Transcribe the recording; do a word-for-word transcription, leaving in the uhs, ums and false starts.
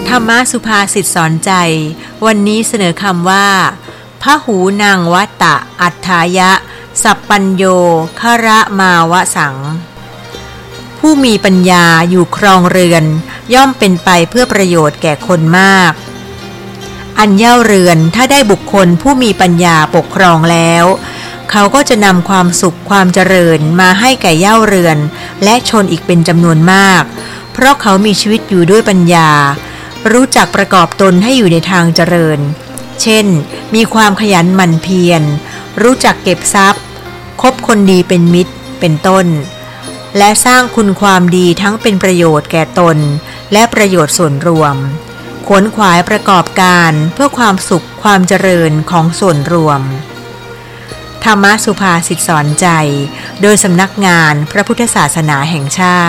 ธรรมสุภาษิตสอนใจวันนี้เสนอคำว่าพหูนางวัตตะอัฏฐายะสัพปัญโยคระมาวสังผู้มีปัญญาอยู่ครองเรือนย่อมเป็นไปเพื่อประโยชน์แก่คนมากอันเย่าเรือนถ้าได้บุคคลผู้มีปัญญาปกครองแล้วเขาก็จะนำความสุขความเจริญมาให้แก่เย่าเรือนและชนอีกเป็นจำนวนมากเพราะเขามีชีวิตอยู่ด้วยปัญญารู้จักประกอบตนให้อยู่ในทางเจริญเช่นมีความขยันหมั่นเพียรรู้จักเก็บทรัพย์คบคนดีเป็นมิตรเป็นต้นและสร้างคุณความดีทั้งเป็นประโยชน์แก่ตนและประโยชน์ส่วนรวมขวนขวายประกอบการเพื่อความสุขความเจริญของส่วนรวมธรรมสุภาษิตสอนใจโดยสำนักงานพระพุทธศาสนาแห่งชาติ